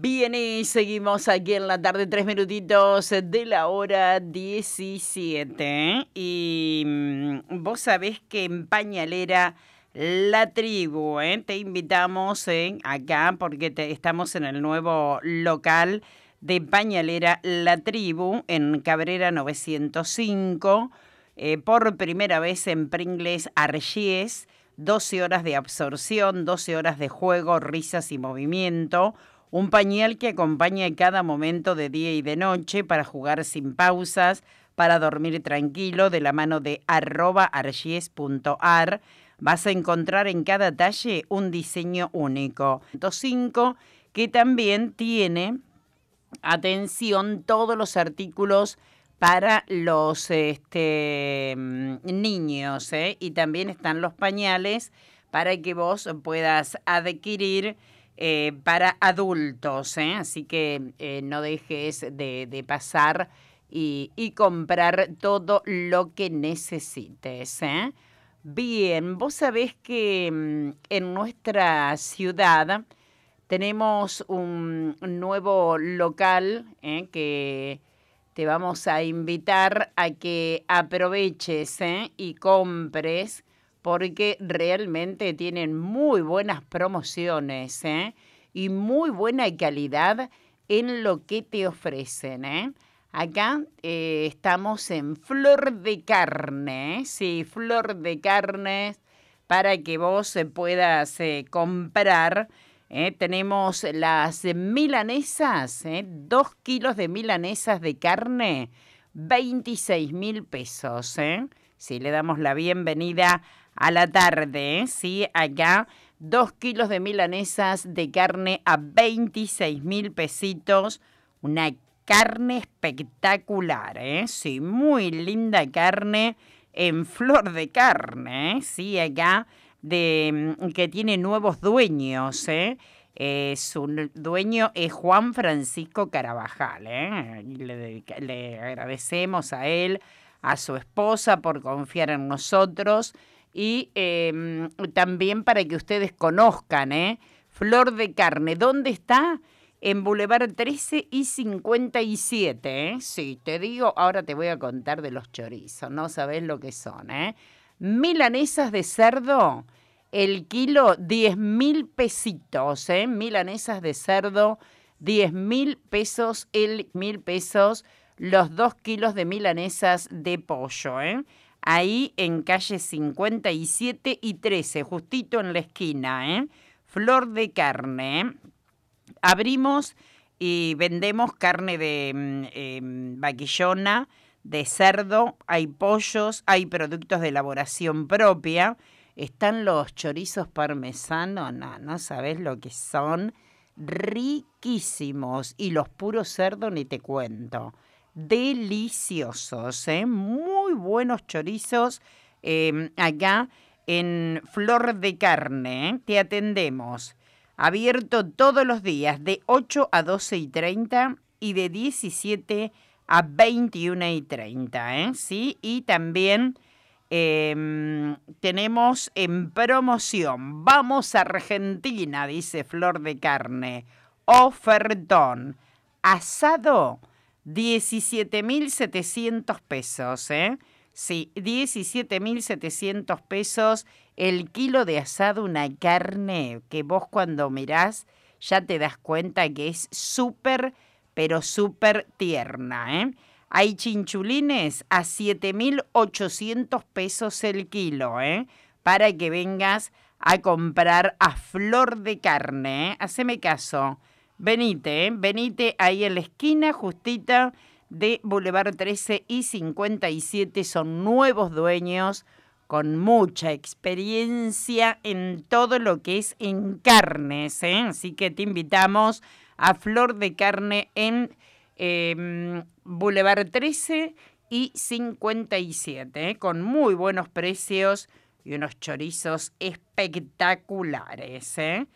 Bien, y seguimos aquí en la tarde, 3 minutitos de la hora 17. Y vos sabés que en Pañalera La Tribu, te invitamos acá porque estamos en el nuevo local de Pañalera La Tribu en Cabrera 905. Por primera vez en Pringles Argies, 12 horas de absorción, 12 horas de juego, risas y movimiento. Un pañal que acompaña cada momento de día y de noche para jugar sin pausas, para dormir tranquilo, de la mano de @argies.ar. Vas a encontrar en cada talle un diseño único. 5, que también tiene, atención, todos los artículos para los niños, y también están los pañales para que vos puedas adquirir para adultos, así que no dejes de pasar y comprar todo lo que necesites. Bien, vos sabés que en nuestra ciudad tenemos un nuevo local que te vamos a invitar a que aproveches y compres, porque realmente tienen muy buenas promociones y muy buena calidad en lo que te ofrecen. Acá estamos en Flor de Carne, sí, Flor de Carnes, para que vos puedas comprar. Tenemos las milanesas, 2 kilos de milanesas de carne, 26.000 pesos. Sí, le damos la bienvenida a la tarde, sí, acá 2 kilos de milanesas de carne a 26.000 pesitos, una carne espectacular, sí, muy linda carne en Flor de Carne, sí, acá que tiene nuevos dueños, su dueño es Juan Francisco Carabajal, le agradecemos a él, a su esposa por confiar en nosotros y también para que ustedes conozcan, Flor de Carne, ¿dónde está? En Boulevard 13 y 57, Sí, te digo, ahora te voy a contar de los chorizos, no sabés lo que son, Milanesas de cerdo, el kilo 10.000 pesitos, Milanesas de cerdo, 10.000 pesos, 1.000 pesos, los 2 kilos de milanesas de pollo, Ahí en calle 57 y 13, justito en la esquina, Flor de Carne, Abrimos y vendemos carne de vaquillona, de cerdo, hay pollos, hay productos de elaboración propia. Están los chorizos parmesanos, no sabés lo que son, riquísimos. Y los puros cerdos ni te cuento, deliciosos, muy buenos chorizos acá en Flor de Carne, te atendemos. Abierto todos los días de 8 a 12:30 y de 17 a 21:30, ¿sí? Y también tenemos en promoción, vamos a Argentina, dice Flor de Carne, ofertón, asado, 17.700 pesos, Sí, 17.700 pesos el kilo de asado, una carne que vos cuando mirás ya te das cuenta que es súper, pero súper tierna, Hay chinchulines a 7.800 pesos el kilo, para que vengas a comprar a Flor de Carne, Haceme caso, venite ahí en la esquina justita de Boulevard 13 y 57, son nuevos dueños con mucha experiencia en todo lo que es en carnes, Así que te invitamos a Flor de Carne en Boulevard 13 y 57, con muy buenos precios y unos chorizos espectaculares,